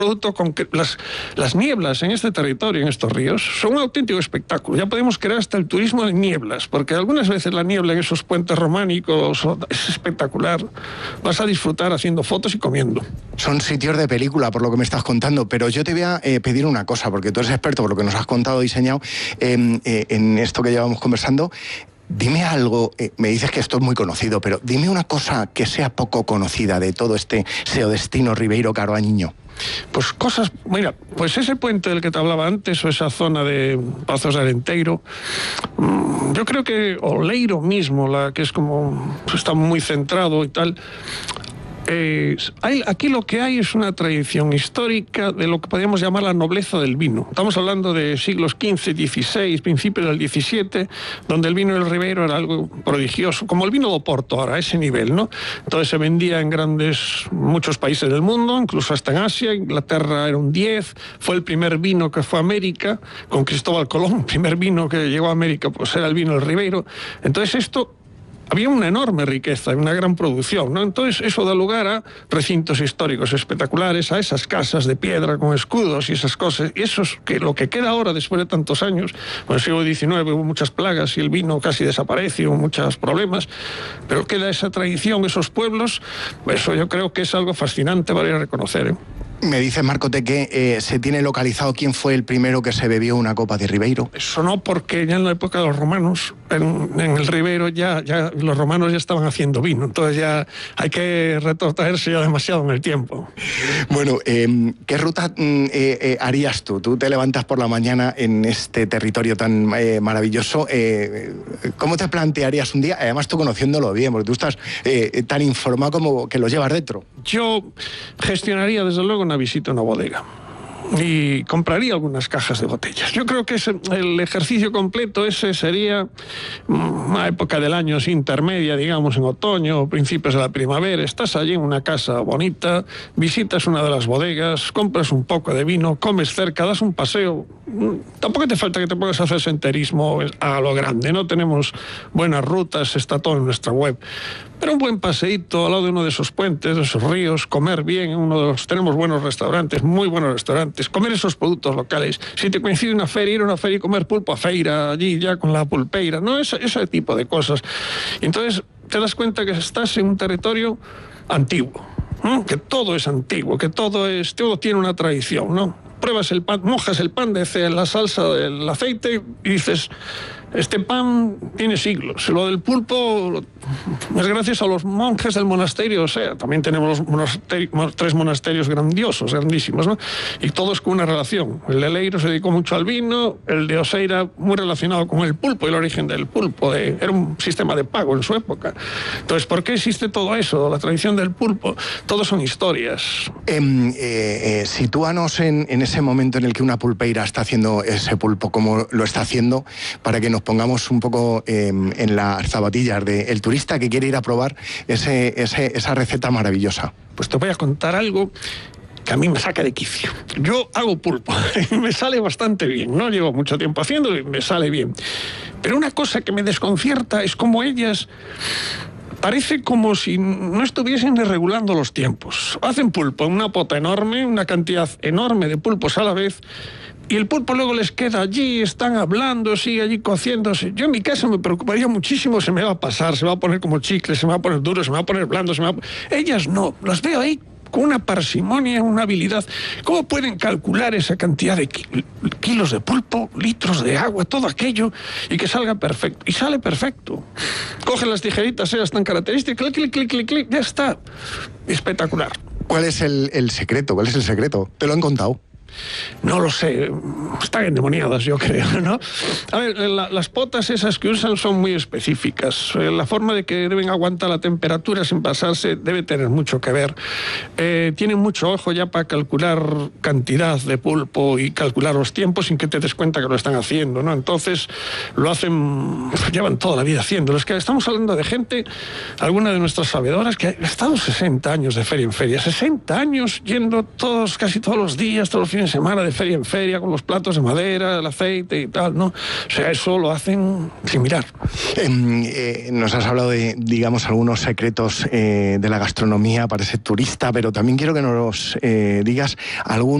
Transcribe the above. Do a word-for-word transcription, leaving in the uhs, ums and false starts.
producto con que las, las nieblas en este territorio, en estos ríos, son un auténtico espectáculo. Ya podemos crear hasta el turismo de nieblas, porque algunas veces la niebla en esos puentes románicos es espectacular. Vas a disfrutar haciendo fotos y comiendo. Son sitios de película, por lo que me estás contando, pero yo te voy a eh, pedir una cosa, porque tú eres experto, por lo que nos has contado, diseñado, eh, eh, en esto que llevamos conversando. Dime algo, eh, me dices que esto es muy conocido, pero dime una cosa que sea poco conocida de todo este seodestino Ribeiro Carballiño. Pues cosas, mira, pues ese puente del que te hablaba antes, o esa zona de Pazos de Arenteiro, yo creo que Oleiro mismo, la que es como, está muy centrado y tal. Eh, hay, aquí lo que hay es una tradición histórica de lo que podríamos llamar la nobleza del vino. Estamos hablando de siglos quince, dieciséis, principios del diecisiete, donde el vino del Ribeiro era algo prodigioso, como el vino de Oporto ahora, a ese nivel, ¿no? Entonces se vendía en grandes, muchos países del mundo, incluso hasta en Asia. Inglaterra era un diez, fue el primer vino que fue a América, con Cristóbal Colón, el primer vino que llegó a América, pues era el vino del Ribeiro. Entonces esto... había una enorme riqueza, una gran producción, ¿no? Entonces eso da lugar a recintos históricos espectaculares, a esas casas de piedra con escudos y esas cosas. Y eso es que lo que queda ahora, después de tantos años, en el siglo diecinueve hubo muchas plagas y el vino casi desapareció, muchos problemas, pero queda esa tradición, esos pueblos. Eso yo creo que es algo fascinante para ir a reconocer, ¿eh? Me dice Marcote que eh, se tiene localizado quién fue el primero que se bebió una copa de Ribeiro. Eso no, porque ya en la época de los romanos, en, en el Ribeiro ya, ya los romanos ya estaban haciendo vino, entonces ya hay que retrotraerse ya demasiado en el tiempo. Bueno, eh, ¿qué ruta eh, eh, harías tú? Tú te levantas por la mañana en este territorio tan eh, maravilloso. Eh, ¿Cómo te plantearías un día? Además tú conociéndolo bien, porque tú estás eh, tan informado como que lo llevas dentro. Yo gestionaría desde luego una visita a una bodega y compraría algunas cajas de botellas. Yo creo que ese, el ejercicio completo ese sería una época del año intermedia, digamos en otoño o principios de la primavera. Estás allí en una casa bonita, visitas una de las bodegas, compras un poco de vino, comes cerca, das un paseo. Tampoco te falta que te pongas a hacer senderismo a lo grande, no tenemos buenas rutas, está todo en nuestra web. Pero un buen paseíto al lado de uno de esos puentes, de esos ríos, comer bien, uno de los, tenemos buenos restaurantes, muy buenos restaurantes, comer esos productos locales. Si te coincide una feria, ir a una feria y comer pulpo a feira, allí ya con la pulpeira, ¿no? Ese, ese tipo de cosas. Y entonces te das cuenta que estás en un territorio antiguo, ¿no? Que todo es antiguo, que todo es, todo tiene una tradición, ¿no? Pruebas el pan, mojas el pan de la salsa del aceite y dices... este pan tiene siglos. Lo del pulpo es gracias a los monjes del monasterio, o sea, también tenemos los monasterios, tres monasterios grandiosos, grandísimos, ¿no? Y todos con una relación. El de Leiro se dedicó mucho al vino, el de Oseira muy relacionado con el pulpo y el origen del pulpo. De, era un sistema de pago en su época. Entonces, ¿por qué existe todo eso? La tradición del pulpo, todo son historias. Eh, eh, eh, sitúanos en, en ese momento en el que una pulpeira está haciendo ese pulpo, como lo está haciendo, para que nos pongamos un poco eh, en las zapatillas del turista que quiere ir a probar ese, ese, esa receta maravillosa. Pues te voy a contar algo que a mí me saca de quicio. Yo hago pulpo y me sale bastante bien, no llevo mucho tiempo haciéndolo y me sale bien. Pero una cosa que me desconcierta es cómo ellas... parece como si no estuviesen regulando los tiempos. Hacen pulpo en una pota enorme, una cantidad enorme de pulpos a la vez, y el pulpo luego les queda allí, están hablando, sigue allí cociéndose. Yo en mi caso me preocuparía muchísimo, se me va a pasar, se va a poner como chicle, se me va a poner duro, se me va a poner blando, se me va a... Ellas no, las veo ahí con una parsimonia, una habilidad. ¿Cómo pueden calcular esa cantidad de kilos de pulpo, litros de agua, todo aquello, y que salga perfecto? Y sale perfecto. Cogen las tijeritas, ellas tan características, clic, clic, clic, clic, ya está. Espectacular. ¿Cuál es el, el secreto? ¿Cuál es el secreto? ¿Te lo han contado? No lo sé, están endemoniadas, yo creo, ¿no? A ver, la, las potas esas que usan son muy específicas. La forma de que deben aguantar la temperatura sin pasarse debe tener mucho que ver. Eh, tienen mucho ojo ya para calcular cantidad de pulpo y calcular los tiempos sin que te des cuenta que lo están haciendo, ¿no? Entonces lo hacen, llevan toda la vida haciéndolo. Es que estamos hablando de gente, alguna de nuestras sabedoras, que ha estado sesenta años de feria en feria, sesenta años yendo todos, casi todos los días, todos los fines fin de semana de feria en feria con los platos de madera, el aceite y tal, ¿no? O sea, eso lo hacen sin mirar. Eh, eh, nos has hablado de, digamos, algunos secretos eh, de la gastronomía para ese turista, pero también quiero que nos eh, digas algún